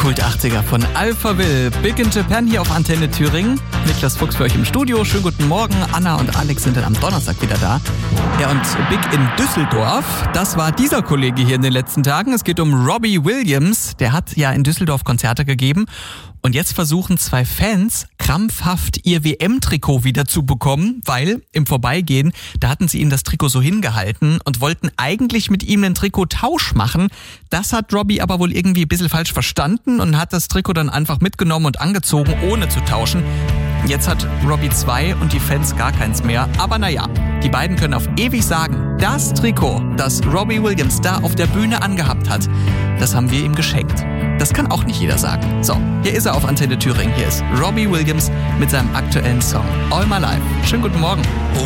Kult 80er von Alphaville. Big in Japan hier auf Antenne Thüringen. Niklas Fuchs für euch im Studio. Schönen guten Morgen. Anna und Alex sind dann am Donnerstag wieder da. Ja, und Big in Düsseldorf, das war dieser Kollege hier in den letzten Tagen. Es geht um Robbie Williams. Der hat ja in Düsseldorf Konzerte gegeben. Und jetzt versuchen 2 Fans krampfhaft ihr WM-Trikot wieder zu bekommen, weil im Vorbeigehen, da hatten sie ihm das Trikot so hingehalten und wollten eigentlich mit ihm einen Trikottausch machen. Das hat Robbie aber wohl irgendwie ein bisschen falsch verstanden und hat das Trikot dann einfach mitgenommen und angezogen, ohne zu tauschen. Jetzt hat Robbie 2 und die Fans gar keins mehr. Aber naja, die beiden können auf ewig sagen, das Trikot, das Robbie Williams da auf der Bühne angehabt hat, das haben wir ihm geschenkt. Das kann auch nicht jeder sagen. So, hier ist er auf Antenne Thüringen. Hier ist Robbie Williams mit seinem aktuellen Song All My Life. Schönen guten Morgen.